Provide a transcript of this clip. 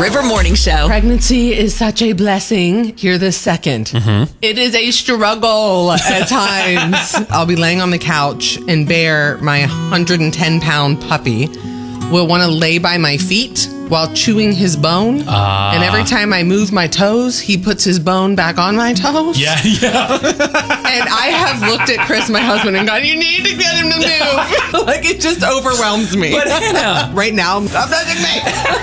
River Morning Show. Pregnancy is such a blessing. Hear this second. It is a struggle at times. I'll be laying on the couch and Bear, my 110-pound puppy, will want to lay by my feet while chewing his bone. And every time I move my toes, he puts his bone back on my toes. Yeah. And I have looked at Chris, my husband, and gone, you need to get him to move. Like, it just overwhelms me. But Hannah. Right now, stop touching me.